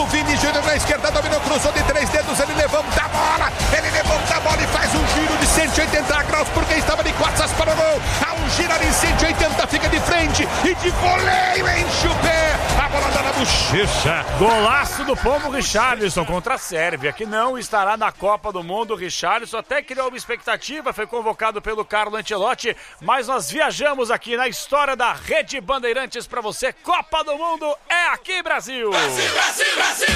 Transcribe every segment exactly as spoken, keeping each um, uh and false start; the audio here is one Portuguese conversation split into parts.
Vini Júnior na esquerda, dominou, cruzou de três dedos, ele levanta a bola, ele levanta a bola e faz um giro de cento e oitenta graus, porque estava de costas para o gol. Ao girar em cento e oitenta, fica de frente e de voleio enche o pé, a bola dá na bochecha. Golaço do pombo Richarlison contra a Sérvia, que não estará na Copa do Mundo. Richarlison até criou uma expectativa, foi convocado pelo Carlo Ancelotti, mas nós viajamos aqui na história da Rede Bandeirantes para você. Copa do Mundo é aqui, Brasil! Brasil, Brasil, Brasil!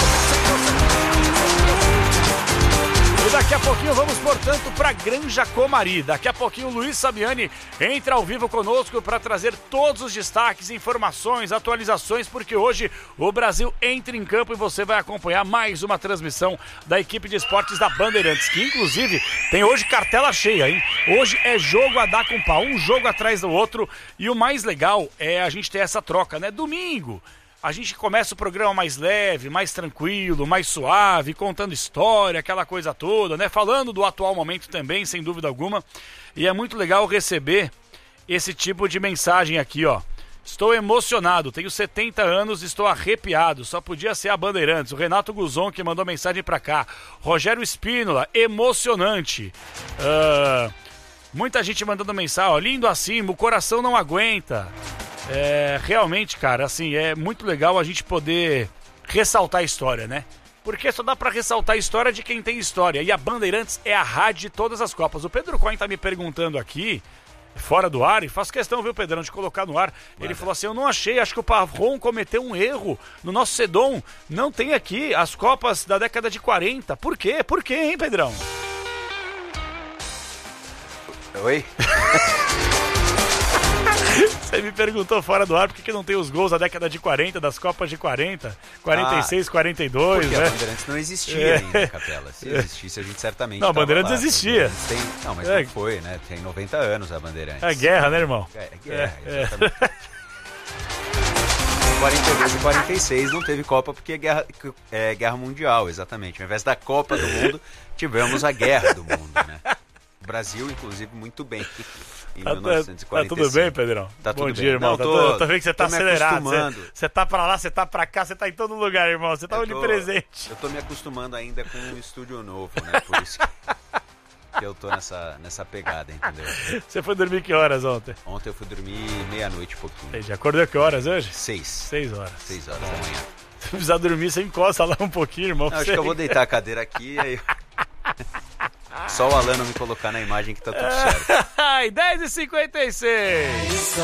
E daqui a pouquinho vamos, portanto, para Granja Comari. Daqui a pouquinho o Luiz Sabiani entra ao vivo conosco para trazer todos os destaques, informações, atualizações, porque hoje o Brasil entra em campo e você vai acompanhar mais uma transmissão da equipe de esportes da Bandeirantes, que inclusive tem hoje cartela cheia, hein? Hoje é jogo a dar com pau, um jogo atrás do outro, e o mais legal é a gente ter essa troca, né? Domingo a gente começa o programa mais leve, mais tranquilo, mais suave, contando história, aquela coisa toda, né? Falando do atual momento também, sem dúvida alguma. E é muito legal receber esse tipo de mensagem aqui, ó. Estou emocionado, tenho setenta anos, estou arrepiado, só podia ser a Bandeirantes. O Renato Guzon que mandou mensagem pra cá. Rogério Espínola, emocionante. Uh, muita gente mandando mensagem, ó, lindo acima, o coração não aguenta. É, realmente, cara, assim, é muito legal a gente poder ressaltar a história, né? Porque só dá pra ressaltar a história de quem tem história. E a Bandeirantes é a rádio de todas as Copas. O Pedro Coin tá me perguntando aqui, fora do ar, e faço questão, viu, Pedrão, de colocar no ar. Ele Manda. falou assim, eu não achei, acho que o Pavon cometeu um erro no nosso Sedom. Não tem aqui as Copas da década de quarenta. Por quê? Por quê, hein, Pedrão? Oi? Você me perguntou fora do ar por que, que não tem os gols da década de quarenta, das Copas de quarenta, quarenta e seis, ah, quarenta e dois, porque né? a Bandeirantes não existia é. ainda, Capela. Se existisse, a gente certamente Não, a Bandeirantes lá. existia. Bandeirantes tem... Não, mas é. não foi, né? Tem noventa anos a Bandeirantes. É guerra, né, irmão? É, é guerra, é. exatamente. Em quarenta e dois e quarenta e seis não teve Copa porque é guerra, é guerra mundial, exatamente. Ao invés da Copa do Mundo, tivemos a Guerra do Mundo, né? O Brasil, inclusive, muito bem. Em tá, mil novecentos e quarenta e cinco. Tá tudo bem, Pedrão? Tá Bom tudo dia, bem. irmão. Não, tá tô, tô, tô vendo que você tá acelerado. Você, você tá pra lá, você tá pra cá, você tá em todo lugar, irmão. Você tá onipresente. Eu tô me acostumando ainda com um estúdio novo, né? Por isso que, que eu tô nessa, nessa pegada, entendeu? Você foi dormir que horas ontem? Ontem eu fui dormir meia-noite e pouquinho. Já acordou que horas hoje? Seis. Seis horas. Seis horas da manhã. Se precisar dormir, você encosta lá um pouquinho, irmão. Não, acho que eu vou deitar a cadeira aqui e aí... Só o Alan não me colocar na imagem que tá tudo certo. Ai, dez e cinquenta e seis.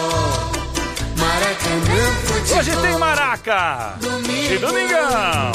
Hoje tem Maraca. E Domingão.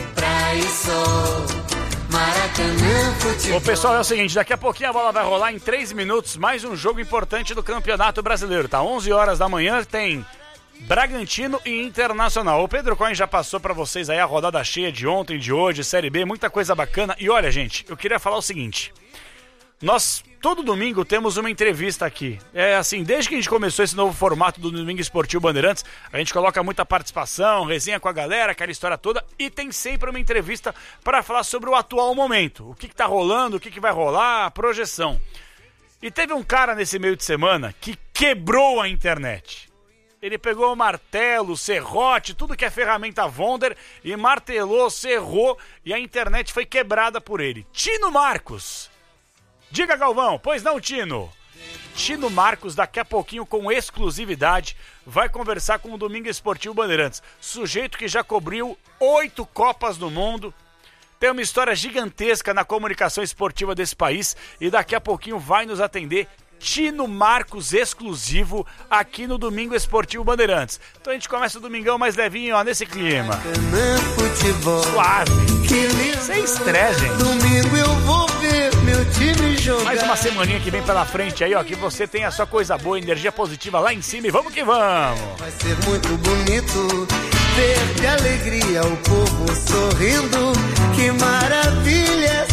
Ô pessoal, é o seguinte, daqui a pouquinho a bola vai rolar em três minutos, mais um jogo importante do Campeonato Brasileiro, tá? onze horas da manhã tem Bragantino e Internacional. O Pedro Coin já passou pra vocês aí a rodada cheia de ontem, de hoje, Série B, muita coisa bacana. E olha, gente, eu queria falar o seguinte, nós todo domingo temos uma entrevista aqui. É assim, desde que a gente começou esse novo formato do Domingo Esportivo Bandeirantes, a gente coloca muita participação, resenha com a galera, aquela história toda, e tem sempre uma entrevista para falar sobre o atual momento, o que, que tá rolando, o que, que vai rolar, a projeção. E teve um cara nesse meio de semana que quebrou a internet. Ele pegou o martelo, o serrote, tudo que é ferramenta Wonder e martelou, serrou e a internet foi quebrada por ele. Tino Marcos. Diga, Galvão, pois não, Tino? Tino Marcos, daqui a pouquinho, com exclusividade, vai conversar com o Domingo Esportivo Bandeirantes. Sujeito que já cobriu oito Copas do Mundo, tem uma história gigantesca na comunicação esportiva desse país e daqui a pouquinho vai nos atender Tino Marcos exclusivo aqui no Domingo Esportivo Bandeirantes. Então a gente começa o domingão mais levinho, ó, nesse clima. Suave. Sem estresse, gente. Domingo eu vou ver meu time jogar. Mais uma semaninha que vem pela frente aí, ó, que você tem a sua coisa boa, energia positiva lá em cima e vamos que vamos. Vai ser muito bonito ver de alegria o povo sorrindo. Que maravilha.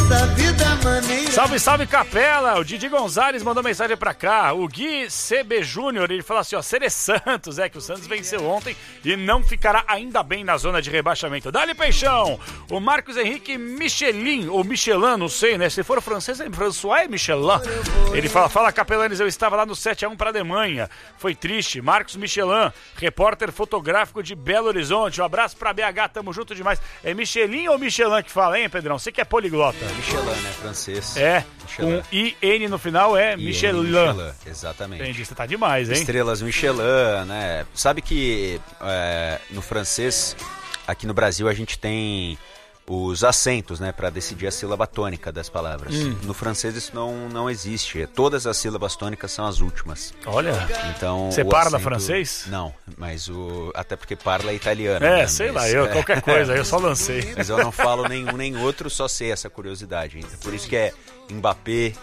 essa vida maneira. Salve, salve, Capela! O Didi Gonzalez mandou mensagem pra cá. O Gui C B Júnior, ele fala assim, ó, Sere Santos, é que o Santos venceu ontem e não ficará ainda bem na zona de rebaixamento. Dá-lhe, Peixão! O Marcos Henrique Michelin, ou Michelin, não sei, né? Se for francês, é François Michelin. Ele fala, fala, Capelanes, eu estava lá no sete a um pra Alemanha. Foi triste. Marcos Michelin, repórter fotográfico de Belo Horizonte. Um abraço pra B H, tamo junto demais. É Michelin ou Michelin que fala, hein, Pedrão? Você que é poliglota. Michelin, né? Francês. É, Michelin. com I N no final é Michelin. Michelin. Exatamente. Entendi, você tá demais, hein? Estrelas Michelin, né? Sabe que é, no francês, aqui no Brasil, a gente tem os acentos, né? Pra decidir a sílaba tônica das palavras. Hum. No francês isso não, não existe. Todas as sílabas tônicas são as últimas. Olha. Então, você parla acento... francês? Não, mas o... até porque parla é italiano. É, né? sei mas, lá, eu, é... qualquer coisa, eu só lancei. Mas eu não falo nenhum nem outro, só sei essa curiosidade. Por isso que é Mbappé.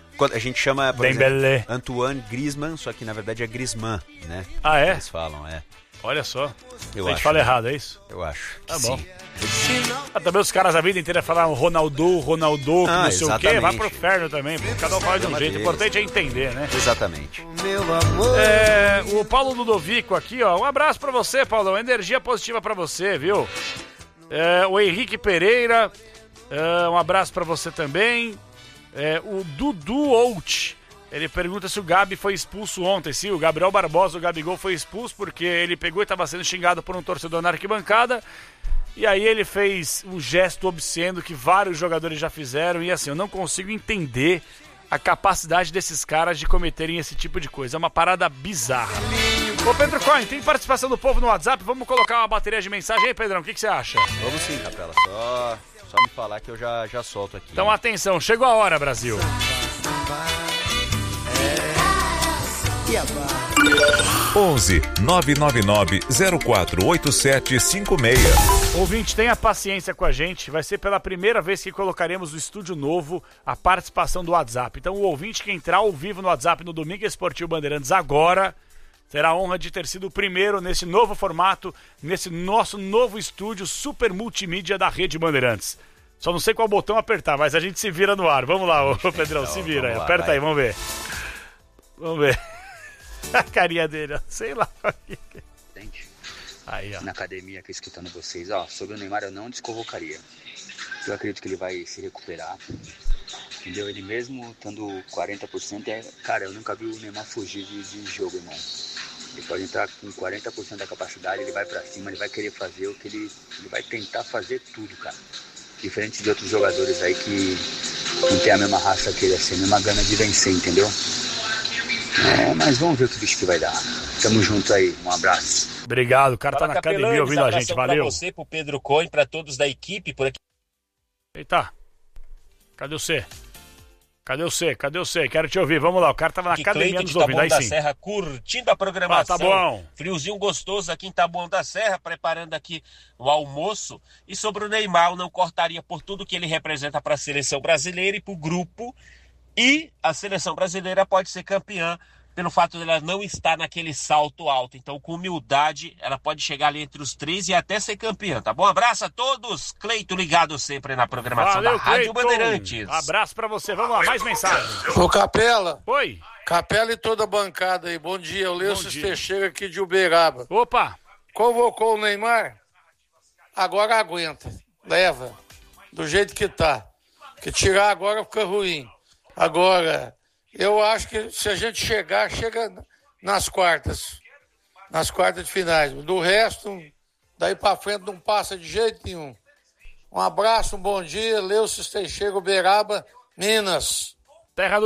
A gente chama, por Dembélé. exemplo, Antoine Griezmann, só que na verdade é Griezmann, né? Ah, é? Eles falam, é. Olha só. Eu a gente acho, fala né? errado, é isso? Eu acho. Tá sim. bom. Ah, também os caras a vida inteira falaram Ronaldo, Ronaldo, que ah, não sei exatamente. o quê. Vai pro inferno também, pô. Cada um fala de um jeito. O importante é entender, né? Exatamente. Meu amor. É, o Paulo Ludovico aqui, ó. Um abraço pra você, Paulão. Energia positiva pra você, viu? É, o Henrique Pereira, é, um abraço pra você também. É, o Dudu Out, ele pergunta se o Gabi foi expulso ontem. Sim, o Gabriel Barbosa, o Gabigol, foi expulso porque ele pegou e estava sendo xingado por um torcedor na arquibancada. E aí ele fez um gesto obsceno que vários jogadores já fizeram. E assim, eu não consigo entender a capacidade desses caras de cometerem esse tipo de coisa. É uma parada bizarra. Ô Pedro Coin, tem participação do povo no WhatsApp? Vamos colocar uma bateria de mensagem aí, Pedrão? O que, que você acha? Vamos sim, Capela. Só, só me falar que eu já, já solto aqui. Então atenção, chegou a hora, Brasil. onze nove nove nove zero quatro oito sete cinco seis. Ouvinte, tenha paciência com a gente. Vai ser pela primeira vez que colocaremos no estúdio novo a participação do WhatsApp. Então o ouvinte que entrar ao vivo no WhatsApp no Domingo Esportivo Bandeirantes agora terá a honra de ter sido o primeiro nesse novo formato, nesse nosso novo estúdio super multimídia da Rede Bandeirantes. Só não sei qual botão apertar, mas a gente se vira no ar. Vamos lá, ô Pedrão, então, se vira aí. Lá, aperta vai. Aí, vamos ver. Vamos ver. A carinha dele, ó. Sei lá. Gente, aí, ó. Na academia aqui escutando vocês, ó, sobre o Neymar eu não desconvocaria. Eu acredito que ele vai se recuperar. Entendeu? Ele mesmo estando quarenta por cento, é... cara, eu nunca vi o Neymar fugir de, de jogo, irmão. Ele pode entrar com quarenta por cento da capacidade, ele vai pra cima, ele vai querer fazer o que ele... Ele vai tentar fazer tudo, cara. Diferente de outros jogadores aí que não tem a mesma raça que ele, assim, a mesma gana de vencer, entendeu? É, mas vamos ver o que bicho que vai dar. Tamo junto aí, um abraço. Obrigado, o cara Fala, tá na Capelães, academia ouvindo a gente, valeu. Pra você, pro Pedro Coin, pra todos da equipe, por aqui. Eita, cadê o C? Cadê o C? Cadê o C? Quero te ouvir, vamos lá, o cara tava na aqui, academia nos ouvindo, ouvindo, aí da sim. Serra, curtindo a programação. Ah, tá bom. Friozinho gostoso aqui em Taboão da Serra, preparando aqui o almoço. E sobre o Neymar, eu não cortaria por tudo que ele representa para a seleção brasileira e para o grupo. E a seleção brasileira pode ser campeã pelo fato dela não estar naquele salto alto. Então, com humildade, ela pode chegar ali entre os três e até ser campeã, tá bom? Abraço a todos. Cleito ligado sempre na programação Valeu, da Rádio Cleiton. Bandeirantes. Abraço pra você. Vamos lá, mais mensagens. Ô Capela. Oi. Capela e toda a bancada aí. Bom dia, o Leucis Teixeira aqui de Uberaba. Opa. Convocou o Neymar? Agora aguenta. Leva. Do jeito que tá. Porque tirar agora fica ruim. Agora... Eu acho que se a gente chegar, chega nas quartas. Nas quartas de finais. Do resto, daí pra frente não passa de jeito nenhum. Um abraço, um bom dia. Leucis Teixeira, Uberaba, Minas. Terra do